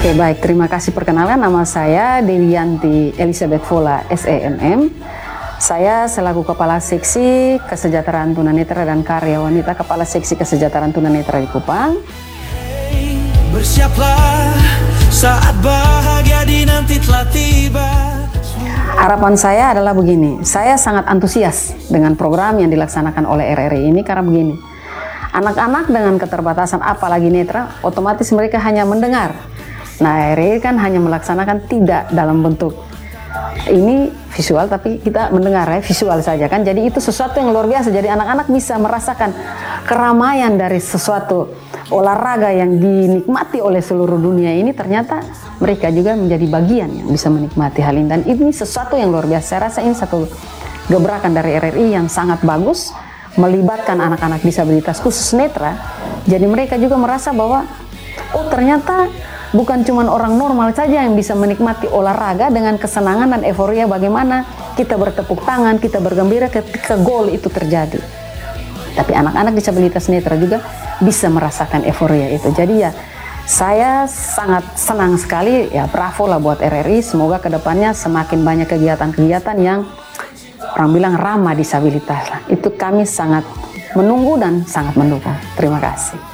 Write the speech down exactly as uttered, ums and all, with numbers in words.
Oke, baik, terima kasih. Perkenalkan, nama saya Dewiyanti Elizabeth Vola, S E M M. Saya selaku Kepala Seksi Kesejahteraan Tunanetra dan Karya Wanita Kepala Seksi Kesejahteraan Tunanetra di Kupang. Bersiaplah saat bahagia di nanti telah tiba. Harapan saya adalah begini, saya sangat antusias dengan program yang dilaksanakan oleh R R I ini karena begini, anak-anak dengan keterbatasan apalagi netra, otomatis mereka hanya mendengar. Nah, R R I kan hanya melaksanakan tidak dalam bentuk ini visual, tapi kita mendengar ya, visual saja kan. Jadi itu sesuatu yang luar biasa. Jadi anak-anak bisa merasakan keramaian dari sesuatu olahraga yang dinikmati oleh seluruh dunia ini. Ternyata mereka juga menjadi bagian yang bisa menikmati hal ini. Dan ini sesuatu yang luar biasa. Saya rasa ini satu gebrakan dari R R I yang sangat bagus, melibatkan anak-anak disabilitas khusus netra. Jadi mereka juga merasa bahwa oh ternyata bukan cuma orang normal saja yang bisa menikmati olahraga dengan kesenangan dan euforia, bagaimana kita bertepuk tangan, kita bergembira ketika gol itu terjadi. Tapi anak-anak disabilitas netra juga bisa merasakan euforia itu. Jadi ya saya sangat senang sekali, ya bravo lah buat R R I. Semoga kedepannya semakin banyak kegiatan-kegiatan yang orang bilang ramah disabilitas. Itu kami sangat menunggu dan sangat mendukung. Terima kasih.